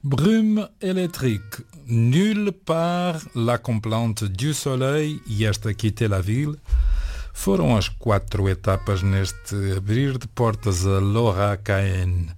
Brume électrique, nulle part la complainte du soleil e esta quitter la ville foram as 4 etapas neste abrir de portas a Laura Cahen.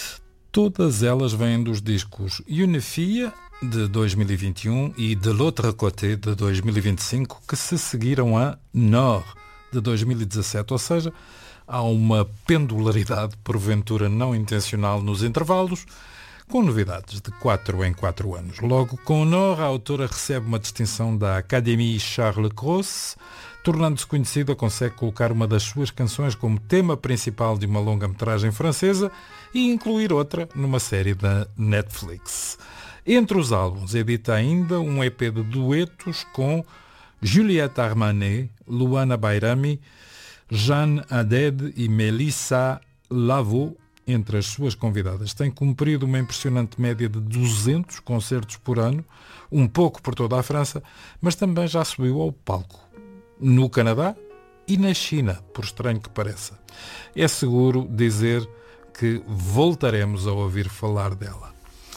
Todas elas vêm dos discos Unifia, de 2021, e De l'autre côté, de 2025, que se seguiram a Nord, de 2017, ou seja, há uma pendularidade, porventura não intencional, nos intervalos, com novidades de 4 em 4 anos. Logo, com Nord, a autora recebe uma distinção da Académie Charles Cros. Tornando-se conhecida, consegue colocar uma das suas canções como tema principal de uma longa-metragem francesa e incluir outra numa série da Netflix. Entre os álbuns, edita ainda um EP de duetos com Juliette Armanet, Luana Bairami, Jeanne Haddad e Melissa Lavo, entre as suas convidadas. Tem cumprido uma impressionante média de 200 concertos por ano, um pouco por toda a França, mas também já subiu ao palco no Canadá e na China, por estranho que pareça. É seguro dizer que voltaremos a ouvir falar dela.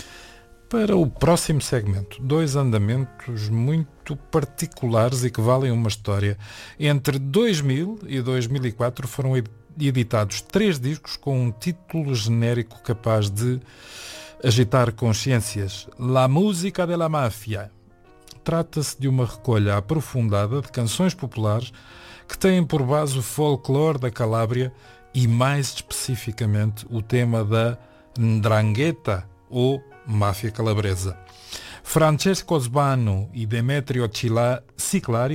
Para o próximo segmento, 2 andamentos muito particulares e que valem uma história. Entre 2000 e 2004 foram editados 3 discos com um título genérico capaz de agitar consciências. La música de la máfia. Trata-se de uma recolha aprofundada de canções populares que têm por base o folclore da Calábria e, mais especificamente, o tema da Ndrangheta, ou máfia calabresa. Francesco Zbano e Demetrio Ciclari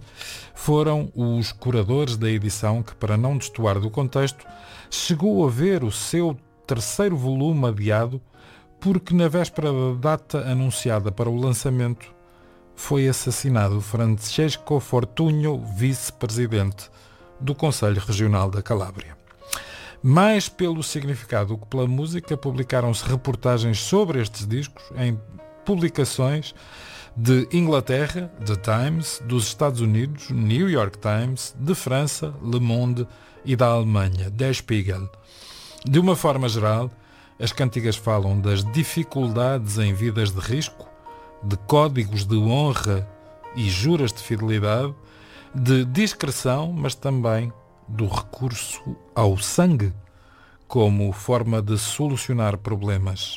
foram os curadores da edição que, para não destoar do contexto, chegou a ver o seu 3º volume adiado porque, na véspera da data anunciada para o lançamento, foi assassinado Francesco Fortunio, vice-presidente do Conselho Regional da Calábria. Mais pelo significado do que pela música, publicaram-se reportagens sobre estes discos em publicações de Inglaterra, The Times, dos Estados Unidos, New York Times, de França, Le Monde e da Alemanha, Der Spiegel. De uma forma geral, as cantigas falam das dificuldades em vidas de risco, de códigos de honra e juras de fidelidade, de discreção, mas também do recurso ao sangue como forma de solucionar problemas.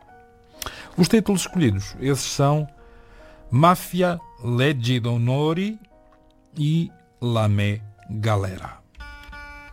Os títulos escolhidos, esses são Mafia, Leggi d'Onori e La Me Galera.